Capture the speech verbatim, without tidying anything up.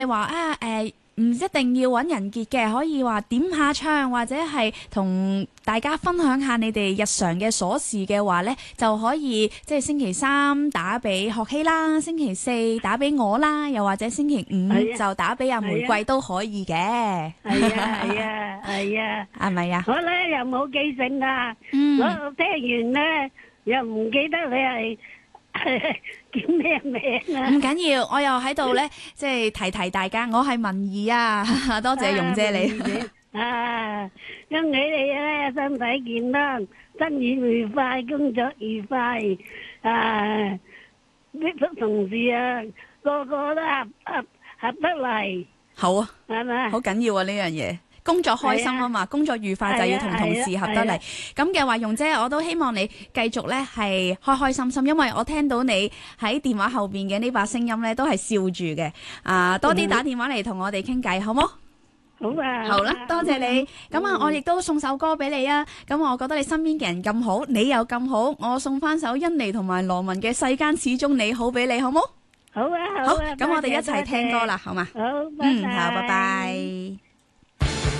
你話啊誒，唔一定要揾人結嘅，可以話點下唱或者係同大家分享下你哋日常嘅瑣事嘅話呢，就可以即係星期三打俾學希啦，星期四打俾我啦，又或者星期五就打俾阿玫瑰都可以嘅。 係啊係啊係啊， 係咪啊？ 我咧又冇記性啊， 嗯， 我聽完咧又唔記得你係叫咩名啊？ 唔緊要，我又喺度咧，即係提提大家，我係文儀啊，多謝容姐你。 啊，恭喜你咧，身體健康，生意愉快，工作愉快。啊，啲同事啊，個個都合合合得嚟。 好啊， 係咪？ 好緊要啊呢樣嘢。工作開心啊嘛，工作愉快就要同同事合得嚟。咁嘅話，容姐，我都希望你繼續咧係開開心心，因為我聽到你喺電話後邊嘅呢把聲音咧都係笑住嘅。啊，多啲打電話嚟同我哋傾偈，好冇？ 好啊。 好啦，多謝你。咁啊，我亦都送首歌俾你啊。咁我覺得你身邊嘅人咁好，你又咁好，我送翻首甄妮同埋羅文嘅《世間始終你好》俾你，好冇？ 好啊， 好。 好啊。 咁我哋一齊聽歌啦，好嘛？ 好， 嗯，好，拜拜。